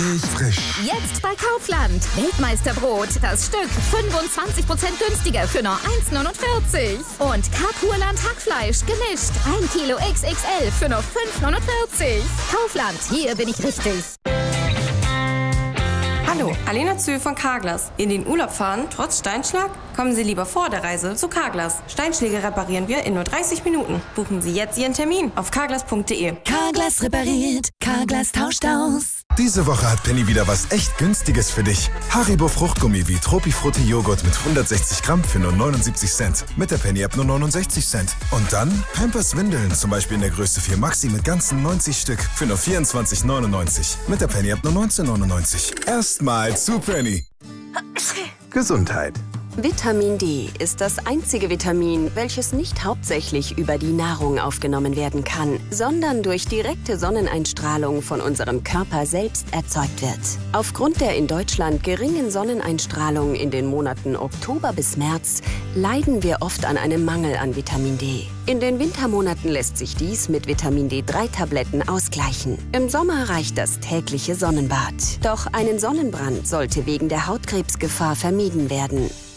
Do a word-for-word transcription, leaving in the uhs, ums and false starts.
Frisch. Jetzt bei Kaufland. Weltmeisterbrot. Das Stück fünfundzwanzig Prozent günstiger für nur eins neunundvierzig. Und Kapurland Hackfleisch gemischt. ein Kilo X X L für nur fünf neunundvierzig. Kaufland, hier bin ich richtig. Hallo, Alena Zühl von Carglass. In den Urlaub fahren, trotz Steinschlag? Kommen Sie lieber vor der Reise zu Carglass. Steinschläge reparieren wir in nur dreißig Minuten. Buchen Sie jetzt Ihren Termin auf carglass punkt de. Carglass repariert, Carglass tauscht aus. Diese Woche hat Penny wieder was echt Günstiges für dich. Haribo Fruchtgummi wie Tropifrutti Joghurt mit hundertsechzig Gramm für nur neunundsiebzig Cent. Mit der Penny-App nur neunundsechzig Cent. Und dann Pampers Windeln, zum Beispiel in der Größe vier Maxi mit ganzen neunzig Stück für nur vierundzwanzig neunundneunzig. Mit der Penny-App nur neunzehn neunundneunzig. Erstmal zu Penny. Gesundheit. Vitamin D ist das einzige Vitamin, welches nicht hauptsächlich über die Nahrung aufgenommen werden kann, sondern durch direkte Sonneneinstrahlung von unserem Körper selbst erzeugt wird. Aufgrund der in Deutschland geringen Sonneneinstrahlung in den Monaten Oktober bis März leiden wir oft an einem Mangel an Vitamin D. In den Wintermonaten lässt sich dies mit Vitamin D drei Tabletten ausgleichen. Im Sommer reicht das tägliche Sonnenbad. Doch einen Sonnenbrand sollte wegen der Hautkrebsgefahr vermieden werden.